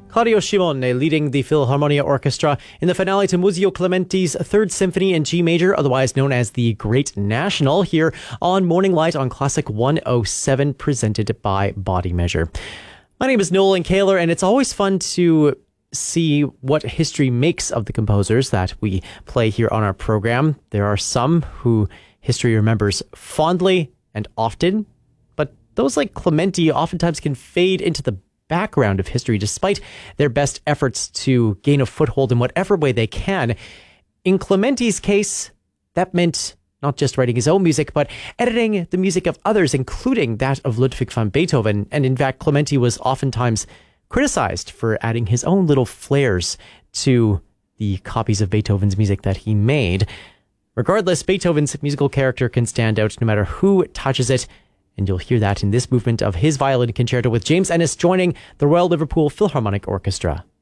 Claudio Simone leading the Philharmonia Orchestra in the finale to Muzio Clementi's Third Symphony in G Major, otherwise known as the Great National, here on Morning Light on Classic 107, presented by Body Measure. My name is Nolan Kaler, and it's always fun to see what history makes of the composers that we play here on our program. There are some who history remembers fondly and often, but those like Clementi oftentimes can fade into the background of history despite their best efforts to gain a foothold in whatever way they can. In Clementi's case, that meant not just writing his own music, but editing the music of others, including that of Ludwig van Beethoven. And in fact, Clementi was oftentimes criticized for adding his own little flares to the copies of Beethoven's music that he made. Regardless, Beethoven's musical character can stand out no matter who touches it, and you'll hear that in this movement of his violin concerto with James Ennis joining the Royal Liverpool Philharmonic Orchestra.